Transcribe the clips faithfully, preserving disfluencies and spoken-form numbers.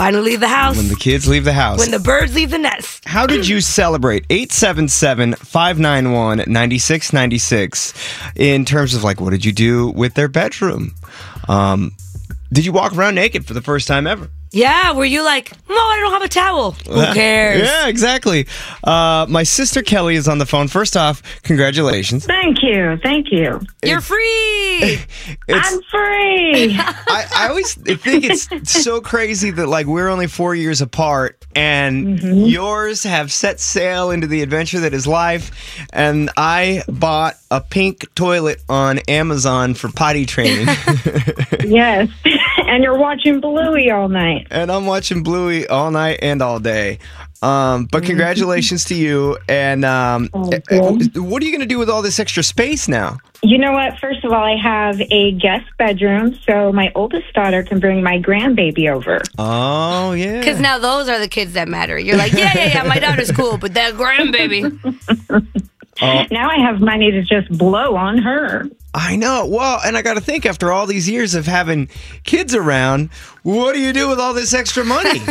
finally leave the house. When the kids leave the house. When the birds leave the nest. How did you celebrate? eight seven seven, five nine one, nine six nine six in terms of like, what did you do with their bedroom? Um, did you walk around naked for the first time ever? Yeah, were you like, no, I don't have a towel. Who cares? Yeah, exactly. Uh, my sister Kelly is on the phone. First off, congratulations. Thank you. Thank you. You're free. I'm free. I, I always think it's so crazy that like we're only four years apart and mm-hmm. yours have set sail into the adventure that is life. And I bought a pink toilet on Amazon for potty training. Yes. And you're watching Bluey all night. And I'm watching Bluey all night and all day. Um, but congratulations to you. And um, what are you going to do with all this extra space now? You know what? First of all, I have a guest bedroom, so my oldest daughter can bring my grandbaby over. Oh, yeah. Because now those are the kids that matter. You're like, yeah, yeah, yeah, my daughter's cool, but that grandbaby. Oh. Now I have money to just blow on her. I know. Well, and I got to think, after all these years of having kids around, what do you do with all this extra money?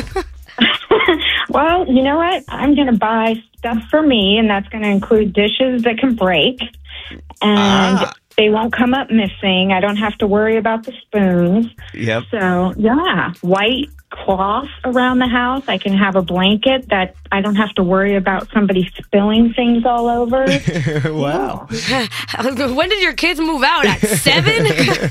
Well, you know what? I'm going to buy stuff for me, and that's going to include dishes that can break, and ah. they won't come up missing. I don't have to worry about the spoons. Yep. So, yeah, white cloth around the house. I can have a blanket that I don't have to worry about somebody spilling things all over. Wow. When did your kids move out? At seven?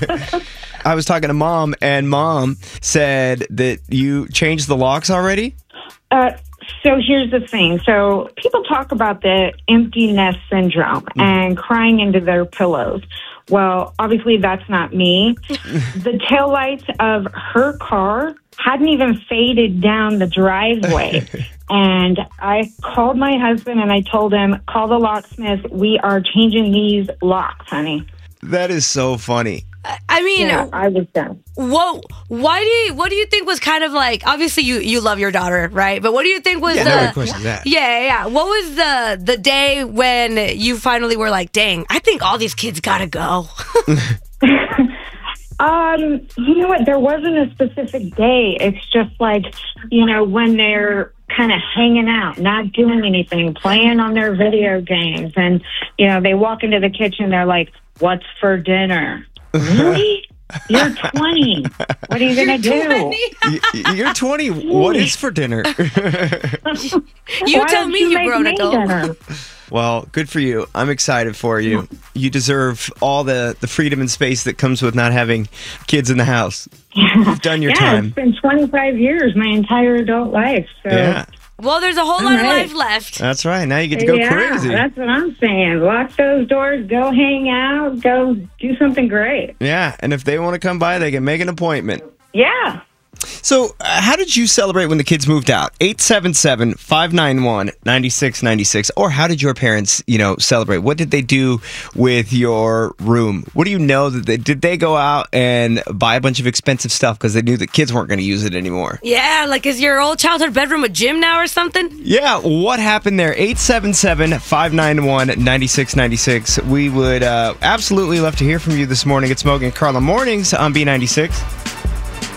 I was talking to Mom, and Mom said that you changed the locks already? Uh, so here's the thing. So people talk about the empty nest syndrome mm. and crying into their pillows. Well, obviously that's not me. The taillights of her car hadn't even faded down the driveway. And I called my husband and I told him, call the locksmith. We are changing these locks, honey. That is so funny. I mean, yeah, I was done. Whoa, why do you, what do you think was kind of like, obviously you, you love your daughter, right? But what do you think was yeah, the, no, of course that. yeah, yeah. What was the, the day when you finally were like, dang, I think all these kids gotta go? um, you know what? There wasn't a specific day. It's just like, you know, when they're kind of hanging out, not doing anything, playing on their video games. And, you know, they walk into the kitchen, they're like, what's for dinner? Really? You're twenty. What are you going to do? You're twenty. What is for dinner? You tell me, you, you grown adult. Well, good for you. I'm excited for you. You deserve all the, the freedom and space that comes with not having kids in the house. You've done your yeah, time. It's been twenty-five years, my entire adult life. So. Yeah. Well, there's a whole All lot right. of life left. That's right. Now you get to go yeah, crazy. That's what I'm saying. Lock those doors, go hang out, go do something great. Yeah, and if they want to come by, they can make an appointment. Yeah. So, uh, how did you celebrate when the kids moved out? eight seven seven, five nine one, nine six nine six. Or how did your parents, you know, celebrate? What did they do with your room? What do you know that they, did they go out and buy a bunch of expensive stuff because they knew that kids weren't going to use it anymore? Yeah, like is your old childhood bedroom a gym now or something? Yeah, what happened there? eight seven seven, five nine one, nine six nine six. We would uh, absolutely love to hear from you this morning. It's Mogan and Carla Mornings on B ninety-six.